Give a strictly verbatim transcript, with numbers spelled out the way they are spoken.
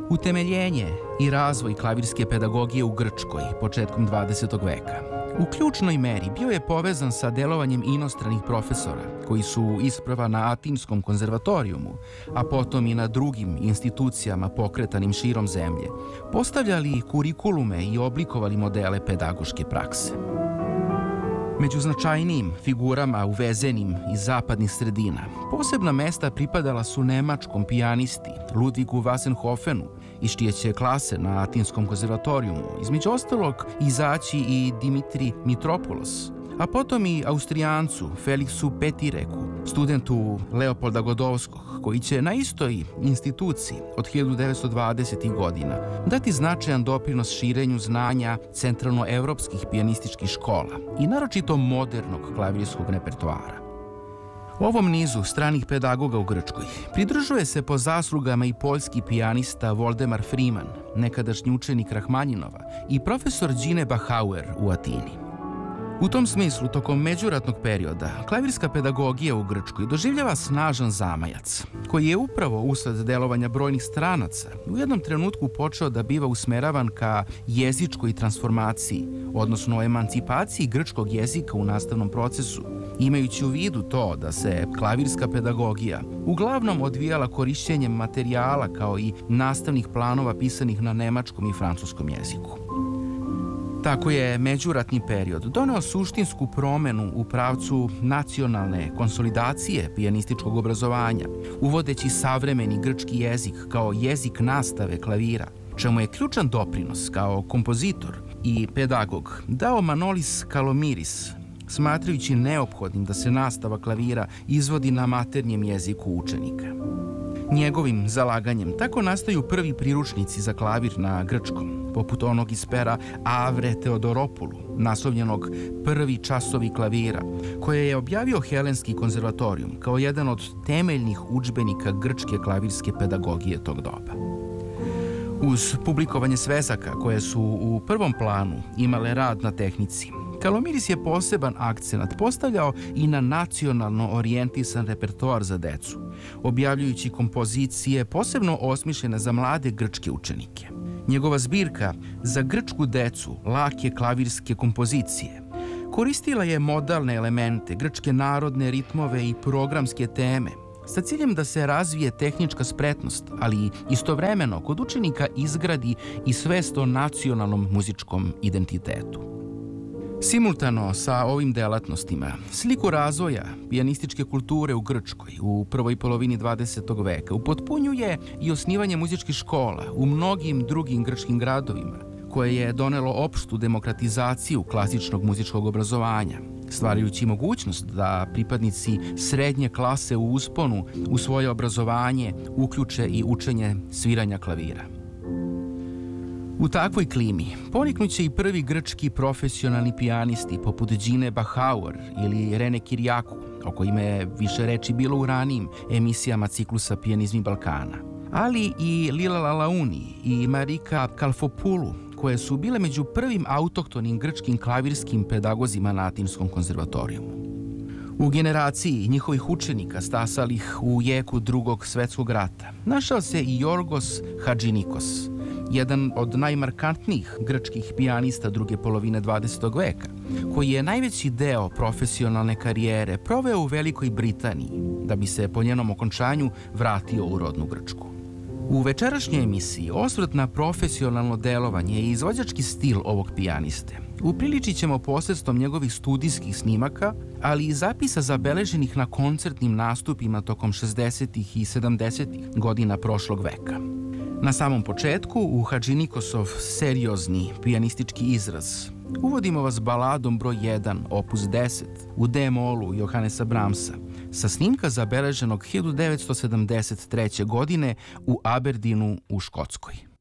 Utemeljenje i razvoj klavirske pedagogije u Grčkoj početkom dvadesetog veka u ključnoj meri bio je povezan sa delovanjem inostranih profesora koji su isprva na Atinskom konzervatorijumu, a potom i na drugim institucijama pokretanim širom zemlje, postavljali kurikulume i oblikovali modele pedagoške prakse. Među značajnijim figurama uvezenim iz zapadnih sredina posebna mesta pripadala su nemačkom pijanisti Ludvigu Wassenhofenu, iz čije će klase na Atinskom konzervatorijumu između ostalog izaći i Dimitri Mitropoulos, a potom i Austrijancu Feliksu Petireku, studentu Leopolda Godovskog, koji će na istoj instituciji od hiljadu devetsto dvadesetih godina dati značajan doprinos širenju znanja centralnoevropskih pijanističkih škola i naročito modernog klavirskog repertoara. U ovom nizu stranih pedagoga u Grčkoj pridružuje se po zaslugama i poljski pijanista Voldemar Freeman, nekadašnji učenik Rahmanjinova, i profesor Đine Bahauer u Atini. U tom smislu, tokom međuratnog perioda, klavirska pedagogija u Grčkoj doživljava snažan zamajac, koji je upravo usled delovanja brojnih stranaca u jednom trenutku počeo da biva usmeravan ka jezičkoj transformaciji, odnosno emancipaciji grčkog jezika u nastavnom procesu, imajući u vidu to da se klavirska pedagogija uglavnom odvijala korišćenjem materijala kao i nastavnih planova pisanih na nemačkom i francuskom jeziku. Tako je međuratni period doneo suštinsku promenu u pravcu nacionalne konsolidacije pijanističkog obrazovanja, uvodeći savremeni grčki jezik kao jezik nastave klavira, čemu je ključan doprinos kao kompozitor i pedagog dao Manolis Kalomiris, smatrajući neophodnim da se nastava klavira izvodi na maternjem jeziku učenika. Njegovim zalaganjem tako nastaju prvi priručnici za klavir na grčkom, poput onog iz pera Avre Teodoropulu, naslovljenog Prvi časovi klavira, koje je objavio Helenski konzervatorijum kao jedan od temeljnih udžbenika grčke klavirske pedagogije tog doba. Uz publikovanje svezaka koje su u prvom planu imale rad na tehnici, Kalomiris je poseban akcenat postavljao i na nacionalno orijentisan repertoar za decu, objavljujući kompozicije posebno osmišljene za mlade grčke učenike. Njegova zbirka za grčku decu lake klavirske kompozicije koristila je modalne elemente, grčke narodne ritmove i programske teme, sa ciljem da se razvije tehnička spretnost, ali istovremeno kod učenika izgradi i svest o nacionalnom muzičkom identitetu. Simultano sa ovim delatnostima, sliku razvoja pijanističke kulture u Grčkoj u prvoj polovini dvadesetog veka upotpunjuje i osnivanje muzičkih škola u mnogim drugim grčkim gradovima, koje je donelo opštu demokratizaciju klasičnog muzičkog obrazovanja, stvarajući mogućnost da pripadnici srednje klase u usponu u svoje obrazovanje uključe i učenje sviranja klavira. U takvoj klimi poniknuće i prvi grčki profesionalni pijanisti poput Đine Bahauer ili Rene Kirjaku, o kojima je više reči bilo u ranijim emisijama ciklusa Pijanizmi Balkana, ali i Lila Lalauni i Marika Kalfopulu, koje su bile među prvim autohtonim grčkim klavirskim pedagozima na Atinskom konzervatorijumu. U generaciji njihovih učenika stasalih u jeku Drugog svetskog rata našao se i Jorgos Hadžinikos, jedan od najmarkantnijih grčkih pijanista druge polovine dvadesetog veka, koji je najveći deo profesionalne karijere proveo u Velikoj Britaniji, da bi se po njenom okončanju vratio u rodnu Grčku. U večerašnjoj emisiji osvrt na profesionalno delovanje i izvođački stil ovog pijaniste upriličit ćemo posredstvom njegovih studijskih snimaka, ali i zapisa zabeleženih na koncertnim nastupima tokom šezdesetih i sedamdesetih godina prošlog veka. Na samom početku, u Hadžinikosov seriozni pijanistički izraz, uvodimo vas baladom broj jedan, opus deset, u D-molu Johannesa Brahmsa, sa snimka zabeleženog hiljadu devetsto sedamdeset treće godine u Aberdeenu u Škotskoj.